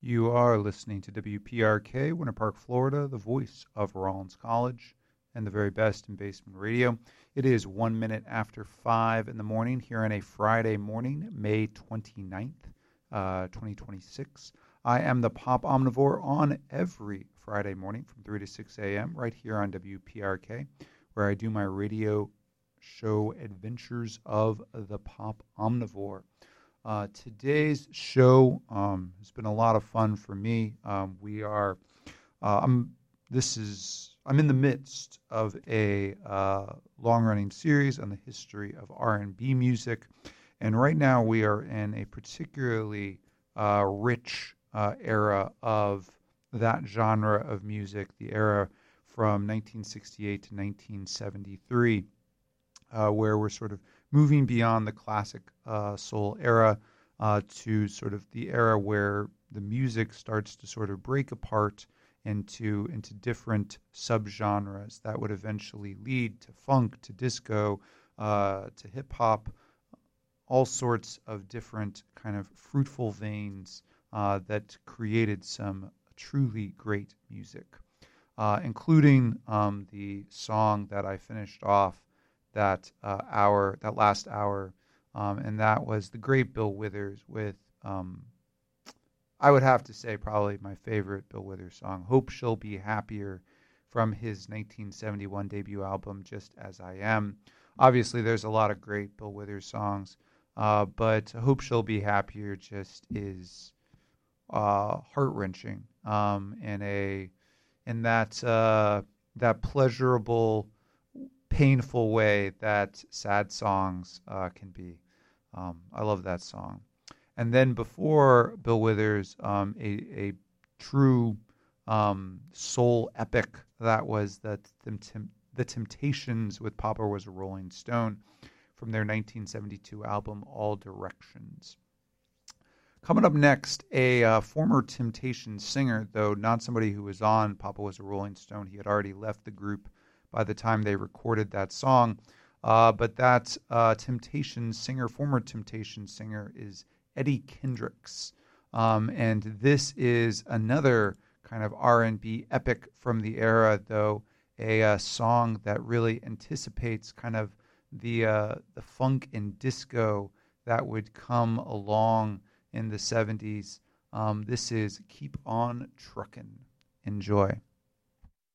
You are listening to WPRK, Winter Park, Florida, the voice of Rollins College and the very best in basement radio. It is 1 minute after 5 in the morning here on a Friday morning, May 29th, 2026. I am the Pop Omnivore on every Friday morning from 3 to 6 a.m. right here on WPRK, where I do my radio show Adventures of the Pop Omnivore. Today's show has been a lot of fun for me. I'm in the midst of a long-running series on the history of R&B music, and right now we are in a particularly rich era of that genre of music, the era from 1968 to 1973, where we're sort of moving beyond the classic soul era to sort of the era where the music starts to sort of break apart into different subgenres that would eventually lead to funk, to disco, to hip hop, all sorts of different kind of fruitful veins that created some truly great music, including the song that I finished off that last hour, and that was the great Bill Withers with, I would have to say, probably my favorite Bill Withers song, "Hope She'll Be Happier," from his 1971 debut album, "Just As I Am." Obviously, there's a lot of great Bill Withers songs, but "Hope She'll Be Happier" just is heart-wrenching in that pleasurable, painful way that sad songs can be. I love that song. And then before Bill Withers, a true soul epic, that was the Temptations with "Papa Was a Rolling Stone" from their 1972 album All Directions. Coming up next, a former Temptations singer, though not somebody who was on "Papa Was a Rolling Stone." He had already left the group by the time they recorded that song. But that former Temptations singer, is Eddie Kendricks. And this is another kind of R&B epic from the era, though a song that really anticipates kind of the funk and disco that would come along in the 70s. This is "Keep On Truckin'." Enjoy.